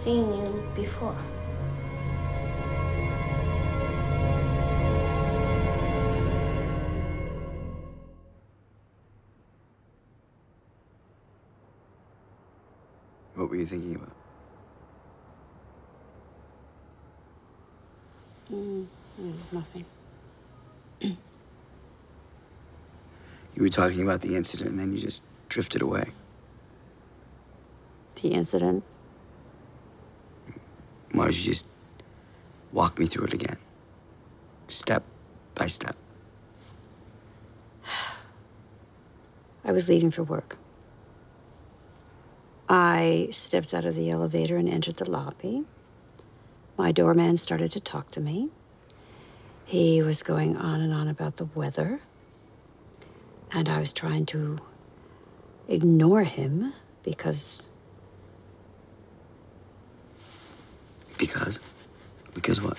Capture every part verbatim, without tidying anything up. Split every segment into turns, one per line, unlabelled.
seen you before.
What were you thinking about?
Mm, no, nothing.
You were talking about the incident and then you just drifted away.
The incident?
Why don't you just walk me through it again? Step by step.
I was leaving for work. I stepped out of the elevator and entered the lobby. My doorman started to talk to me. He was going on and on about the weather. And I was trying to ignore him because...
Because? Because what?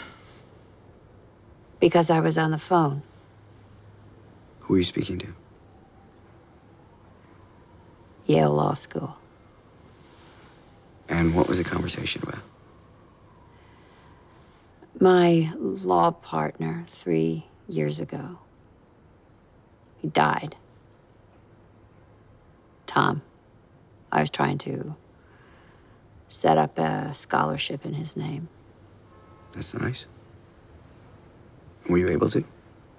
Because I was on the phone.
Who were you speaking to?
Yale Law School.
And what was the conversation about?
My law partner three years ago. He died. Tom. I was trying to set up a scholarship in his name.
That's nice. Were you able to?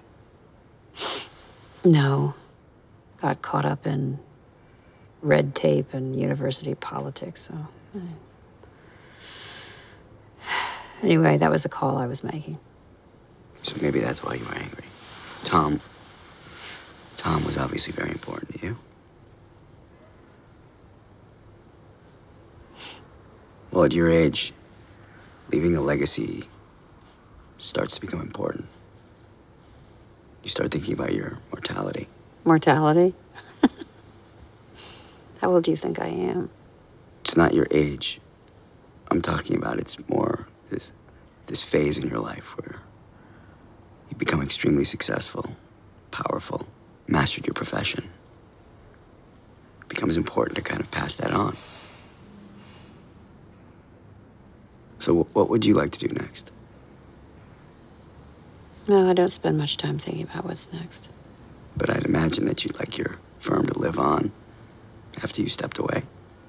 No. Got caught up in red tape and university politics, so... I... Anyway, that was the call I was making.
So maybe that's why you were angry. Tom... Tom was obviously very important to you. Well, at your age, leaving a legacy starts to become important. You start thinking about your mortality.
Mortality? How old do you think I am?
It's not your age I'm talking about. It's more this, this phase in your life where you become extremely successful, powerful, mastered your profession. It becomes important to kind of pass that on. So what would you like to do next?
No, I don't spend much time thinking about what's next.
But I'd imagine that you'd like your firm to live on after you stepped away.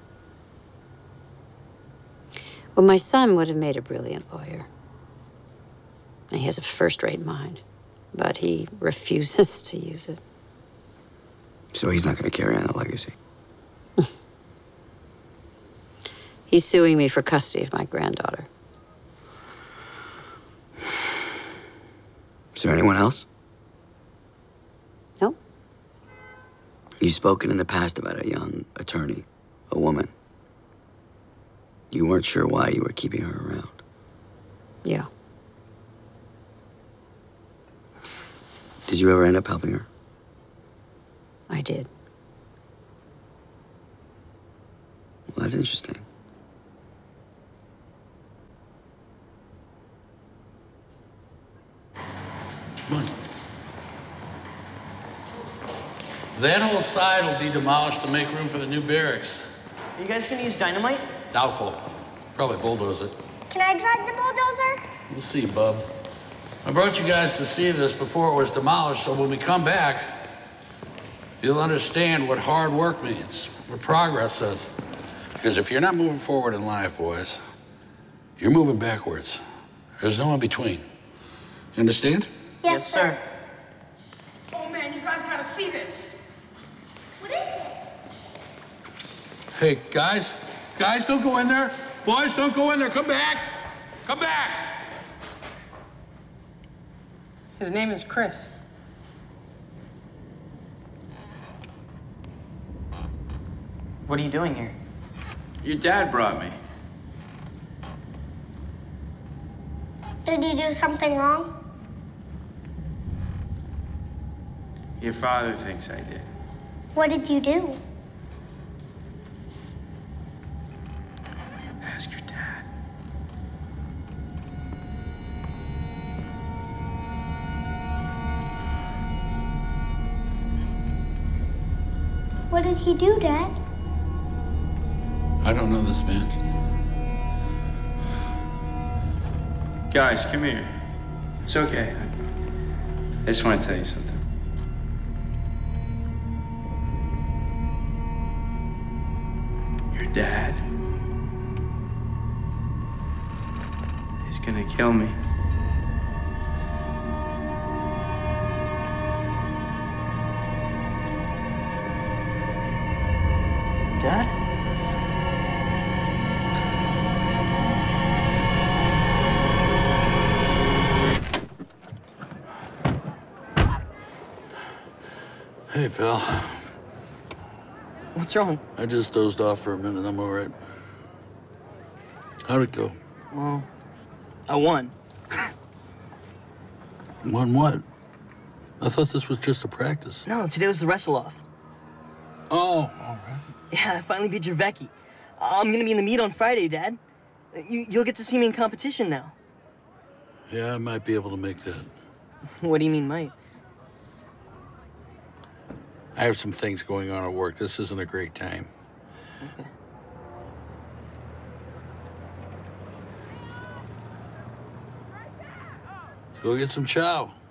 Well, my son would have made a brilliant lawyer. He has a first-rate mind, but he refuses to use it.
So he's not going to carry on the legacy?
He's suing me for custody of my granddaughter.
Is there anyone else?
No.
You've spoken in the past about a young attorney, a woman. You weren't sure why you were keeping her around.
Yeah.
Did you ever end up helping her?
I did.
Well, that's interesting.
Come on. That whole side will be demolished to make room for the new barracks.
Are you guys gonna use dynamite?
Doubtful. Probably bulldoze it.
Can I drive the bulldozer?
We'll see, bub. I brought you guys to see this before it was demolished, so when we come back, you'll understand what hard work means, what progress is. Because if you're not moving forward in life, boys, you're moving backwards. There's no in between. You understand?
Yes,
Yes, sir.
Oh man, you guys gotta see this.
What is it?
Hey, guys, guys, don't go in there. Boys, don't go in there. Come back. Come back.
His name is Chris.
What are you doing here?
Your dad brought me.
Did you do something wrong?
Your father thinks I did.
What did you do?
Ask your dad.
What did he do, Dad?
I don't know this man.
Guys, come here. It's okay. I just want to tell you something. Your dad is gonna kill me.
Dad?
Hey, pal.
What's wrong?
I just dozed off for a minute. I'm all right. How'd it go?
Well, I won.
Won what? I thought this was just a practice.
No, today was the wrestle-off.
Oh, all right.
Yeah, I finally beat Dravecki. I'm gonna be in the meet on Friday, Dad. You, you'll get to see me in competition now.
Yeah, I might be able to make that.
What do you mean, might?
I have some things going on at work. This isn't a great time.
Okay.
Go get some chow.